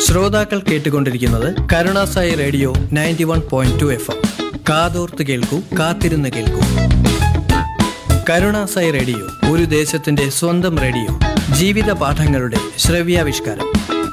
ശ്രോതാക്കൾ കേട്ടുകൊണ്ടിരിക്കുന്നത് Karunasai radio 91.2 FM. കാതോർത്ത് കേൾക്കൂ, കാത്തിരുന്ന് കേൾക്കൂ. കരുണാസായി റേഡിയോ ഒരു ദേശത്തിന്റെ സ്വന്തം റേഡിയോ. ജീവിത പാഠങ്ങളുടെ ശ്രവ്യാവിഷ്കാരം.